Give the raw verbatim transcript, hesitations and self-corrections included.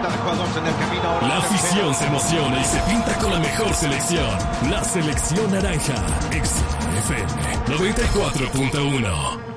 cincuenta de jugadores en el camino. Ahora La afición se emociona y se pinta con la mejor selección. La selección naranja. X F M noventa y cuatro punto uno.